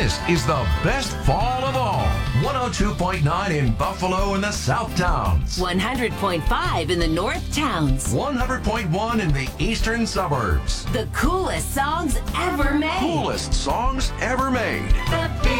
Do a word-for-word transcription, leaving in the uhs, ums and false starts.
This is the best fall of all. one oh two point nine in Buffalo and the South Towns. one hundred point five in the North Towns. one hundred point one in the eastern suburbs. The coolest songs ever made. Coolest songs ever made. The